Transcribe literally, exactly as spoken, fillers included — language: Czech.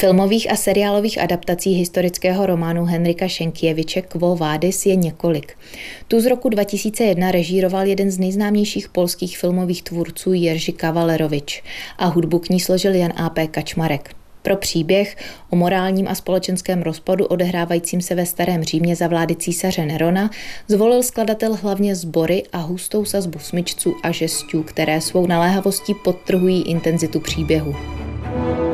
Filmových a seriálových adaptací historického románu Henryka Šenkieviče Quo Vadis je několik. Tu z roku dva tisíce jedna režíroval jeden z nejznámějších polských filmových tvůrců Jerzy Kavalerovič a hudbu k ní složil Jan A P Kačmarek. Pro příběh o morálním a společenském rozpadu odehrávajícím se ve Starém Římě za vlády císaře Nerona zvolil skladatel hlavně sbory a hustou sazbu smyčců a žestů, které svou naléhavostí podtrhují intenzitu příběhu.